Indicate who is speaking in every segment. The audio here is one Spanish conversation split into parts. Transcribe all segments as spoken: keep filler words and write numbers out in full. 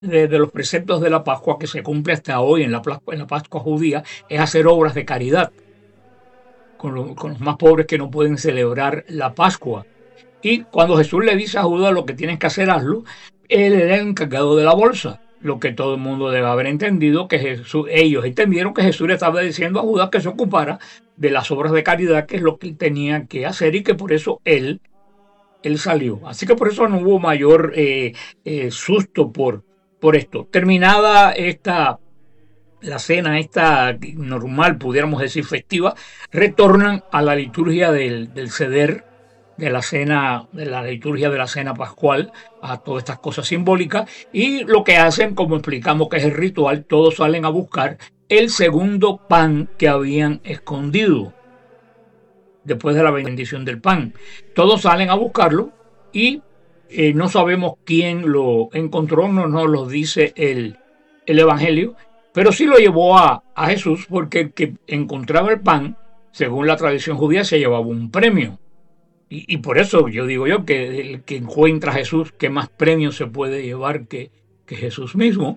Speaker 1: de, de los preceptos de la Pascua que se cumple hasta hoy en la, Pascua- en la Pascua judía es hacer obras de caridad con, lo- con los más pobres que no pueden celebrar la Pascua. Y cuando Jesús le dice a Judas lo que tienes que hacer, hazlo, él era el encargado de la bolsa. Lo que todo el mundo debe haber entendido, que Jesús, ellos entendieron que Jesús le estaba diciendo a Judas que se ocupara de las obras de caridad, que es lo que él tenía que hacer y que por eso él, él salió. Así que por eso no hubo mayor eh, eh, susto por, por esto. Terminada esta, la cena, esta normal, pudiéramos decir festiva, retornan a la liturgia del, del ceder, de la cena, de la liturgia de la cena pascual, a todas estas cosas simbólicas, y lo que hacen, como explicamos que es el ritual, todos salen a buscar el segundo pan que habían escondido después de la bendición del pan. Todos salen a buscarlo y eh, no sabemos quién lo encontró, no nos lo dice el, el Evangelio, pero sí lo llevó a, a Jesús porque el que encontraba el pan, según la tradición judía, se llevaba un premio. Y, y por eso yo digo yo que el que encuentra a Jesús, ¿qué más premio se puede llevar que, que Jesús mismo?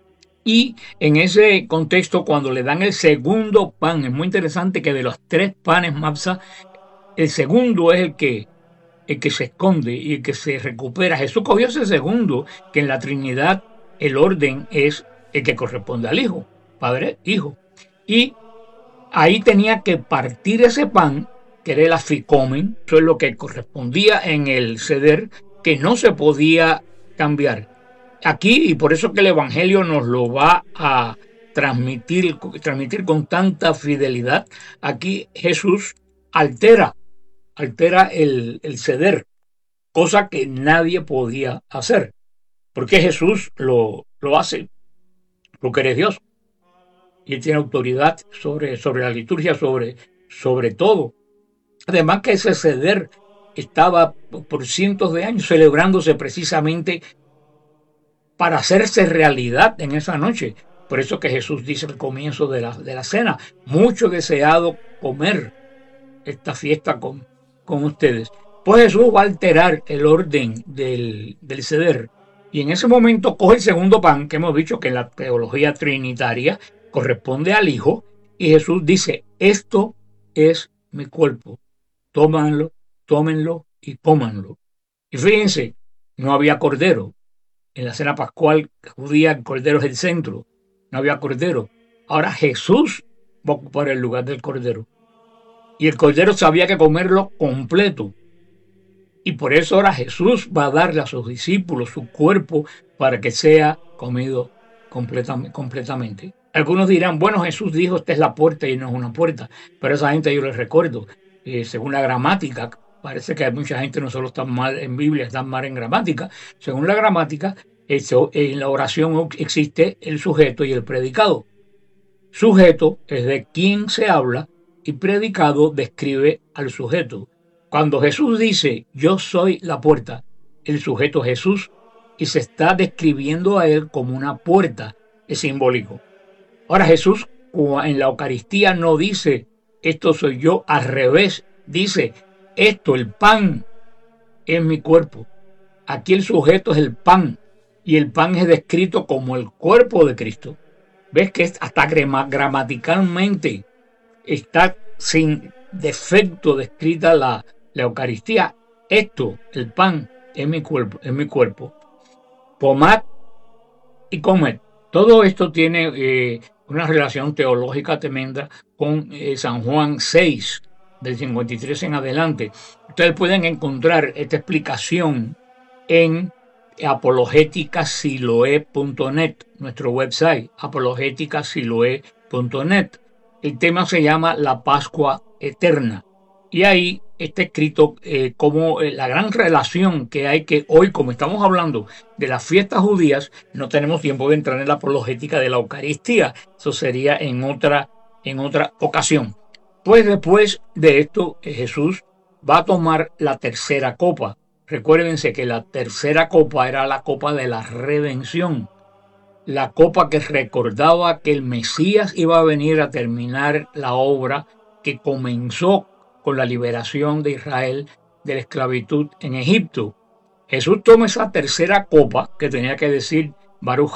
Speaker 1: Y en ese contexto, cuando le dan el segundo pan, es muy interesante que de los tres panes Mapsa, el segundo es el que, el que se esconde y el que se recupera. Jesús cogió ese segundo, que en la Trinidad el orden es el que corresponde al Hijo, Padre, Hijo. Y ahí tenía que partir ese pan, que era el aficomen, eso es lo que correspondía en el ceder, que no se podía cambiar. Aquí, y por eso que el Evangelio nos lo va a transmitir, transmitir con tanta fidelidad, aquí Jesús altera, altera el, el ceder, cosa que nadie podía hacer, porque Jesús lo, lo hace, porque eres Dios, y él tiene autoridad sobre, sobre la liturgia, sobre, sobre todo. Además que ese ceder estaba por cientos de años celebrándose precisamente para hacerse realidad en esa noche. Por eso que Jesús dice al comienzo de la, de la cena, mucho deseado comer esta fiesta con, con ustedes. Pues Jesús va a alterar el orden del, del ceder. Y en ese momento coge el segundo pan, que hemos dicho que en la teología trinitaria corresponde al Hijo, y Jesús dice, esto es mi cuerpo, tómanlo, tómenlo y cómanlo. Y fíjense, no había cordero. En la cena pascual judía el cordero es el centro, no había cordero. Ahora Jesús va a ocupar el lugar del cordero. Y el cordero sabía que comerlo completo. Y por eso ahora Jesús va a darle a sus discípulos su cuerpo para que sea comido completamente. Algunos dirán, bueno, Jesús dijo, esta es la puerta y no es una puerta. Pero a esa gente yo les recuerdo, eh, según la gramática, parece que hay mucha gente no solo está mal en Biblia, está mal en gramática. Según la gramática, eso, en la oración existe el sujeto y el predicado. Sujeto es de quien se habla y predicado describe al sujeto. Cuando Jesús dice, yo soy la puerta, el sujeto es Jesús y se está describiendo a él como una puerta, es simbólico. Ahora Jesús en la Eucaristía no dice, esto soy yo, al revés, dice, esto, el pan, es mi cuerpo. Aquí el sujeto es el pan y el pan es descrito como el cuerpo de Cristo. ¿Ves que hasta gramaticalmente está sin defecto descrita la, la Eucaristía? Esto, el pan, es mi cuerpo, es mi cuerpo. Tomad y comed. Todo esto tiene eh, una relación teológica tremenda con eh, San Juan seis, del cincuenta y tres en adelante. Ustedes pueden encontrar esta explicación en apologética siloé punto net, nuestro website, apologética siloé punto net. El tema se llama La Pascua Eterna. Y ahí está escrito eh, como eh, la gran relación que hay, que hoy, como estamos hablando de las fiestas judías, no tenemos tiempo de entrar en la apologética de la Eucaristía. Eso sería en otra, en otra ocasión. Pues después de esto, eh, Jesús va a tomar la tercera copa. Recuérdense que la tercera copa era la copa de la redención, la copa que recordaba que el Mesías iba a venir a terminar la obra que comenzó con la liberación de Israel de la esclavitud en Egipto. Jesús toma esa tercera copa, que tenía que decir Baruch